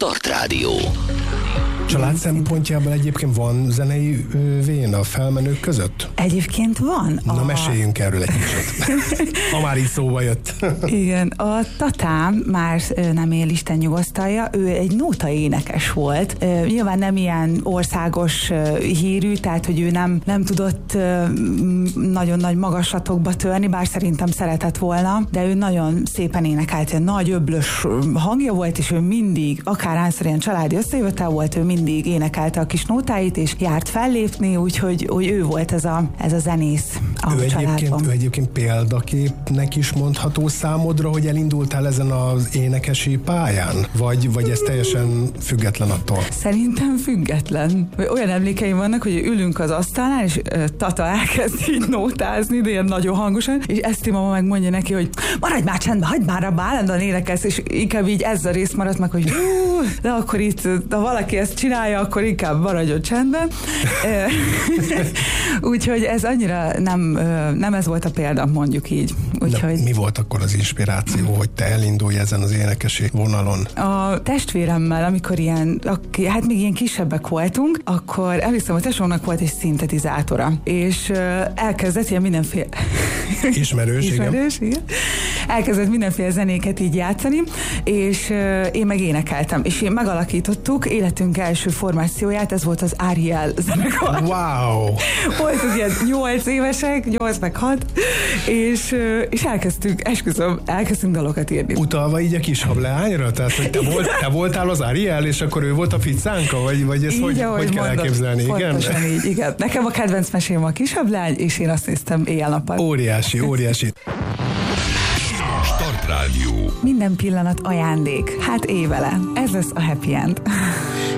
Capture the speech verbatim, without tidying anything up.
Start Rádió. Család szempontjából egyébként van zenei véna a felmenők között? Egyébként van. Na, a... meséljünk erről egy kicsit. Ha már így szóba jött. Igen, a tatám már nem él, Isten nyugosztalja, ő egy nóta énekes volt. Nyilván nem ilyen országos hírű, tehát hogy ő nem, nem tudott nagyon nagy magaslatokba törni, bár szerintem szeretett volna, de ő nagyon szépen énekelt, ilyen nagy öblös hangja volt, és ő mindig, akárhányszor ilyen családi összejövetel volt, ő mindig énekelte a kis nótáit, és járt fellépni, úgyhogy hogy ő volt ez a, ez a zenész a ő családban. Egyébként, ő egyébként példaképnek is mondható számodra, hogy elindultál ezen az énekesi pályán? Vagy, vagy ez teljesen független attól? Szerintem független. Olyan emlékeim vannak, hogy ülünk az asztalnál, és uh, Tata elkezd így nótázni, de ilyen nagyon hangosan, és Eszti mama megmondja neki, hogy maradj már csendben, hagyd már abba, állandóan énekelsz, és inkább így ez a rész maradt meg, hogy hú, de akkor itt, ha valaki ezt csinálja, akkor inkább maradjon csendben. Úgyhogy ez annyira nem, nem ez volt a példa, mondjuk így. Úgyhogy... mi volt akkor az inspiráció, hogy te elindulj ezen az énekesi vonalon? A testvéremmel, amikor ilyen, hát még ilyen kisebbek voltunk, akkor elhiszem, a tesómnak volt egy szintetizátora, és elkezdett ilyen mindenféle... Ismerős, Ismerős, igen. igen. Elkezdett mindenféle zenéket így játszani, és én meg énekeltem, és én megalakítottuk életünk első formációját, ez volt az Ariel zenekar. Wow! Voltunk ilyen nyolc évesek, nyolc meg hat, és, és elkezdtük, esküszöm, elkezdtünk dalokat írni. Utalva így a kis hableányra? Tehát, hogy te, volt, te voltál az Ariel, és akkor ő volt a ficánka? Vagy, vagy ezt így, hogy, hogy kell mondod, elképzelni? Igen? Így, igen. Nekem a kedvenc mesém a kis hableány, és én azt néztem éjjel-nappal. Óriási, óriási. Start Rádió. Minden pillanat ajándék. Hát évele. Ez lesz a happy end.